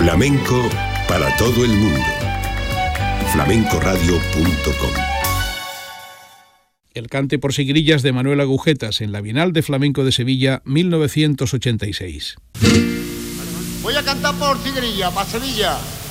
Flamenco para todo el mundo. flamencoradio.com. El cante por sigrillas de Manuel Agujetas en la Bienal de Flamenco de Sevilla, 1986. Voy a cantar por sigrilla, para Sevilla.